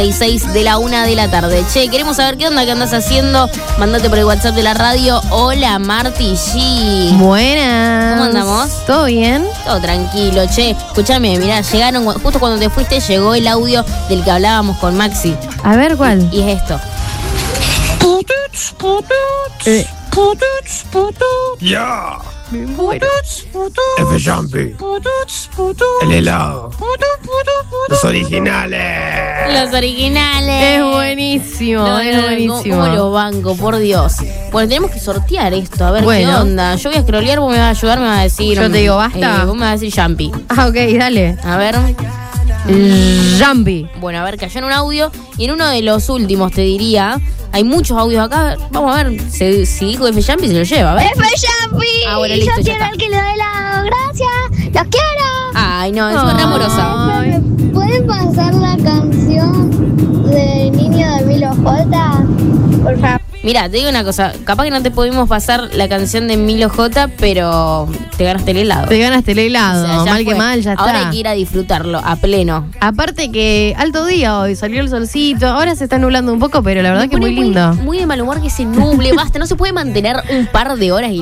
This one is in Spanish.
6 de la 1 de la tarde. Che, queremos saber qué onda, qué andas haciendo. Mandate por el WhatsApp de la radio. Hola, Marti G. Buenas. ¿Cómo andamos? ¿Todo bien? Todo tranquilo, che. Escúchame, mirá, llegaron, justo cuando te fuiste, llegó el audio del que hablábamos con Maxi. A ver, ¿cuál? Y es esto. Ya. Me muero. F Jumpy. El helado. Los originales. Los originales. Es buenísimo, No, es buenísimo. ¿Cómo lo banco? Por Dios. Bueno, tenemos que sortear esto, a ver Bueno. qué onda. Yo voy a scrollear, vos me vas a ayudar, me vas a decir. Yo te digo, basta. Vos me vas a decir Jumpy. Ah, ok, dale. A ver. Jumpy. Bueno, a ver, cayó en un audio y en uno de los últimos, te diría. Hay muchos audios acá. Vamos a ver si dijo F Jumpy se lo lleva. A ver. ¡F Jumpy! Ah, bueno, listo, Yo ya quiero está. el que le doy helado. ¡Gracias! ¡Los quiero! Ay, no, es re amorosa. Ay. ¿Pueden pasar la canción de Niño de Milo J? Por favor. Mira, te digo una cosa. Capaz que no te pudimos pasar la canción de Milo J, pero te ganaste el helado. Te ganaste el helado. O sea, ya mal que fue. mal, ya Ahora está. hay que ir a disfrutarlo a pleno. Aparte que alto día hoy, salió el solcito. Ahora se está nublando un poco, pero la verdad que Me muy pone lindo. Muy de mal humor que se nuble, basta. No se puede mantener un par de horas y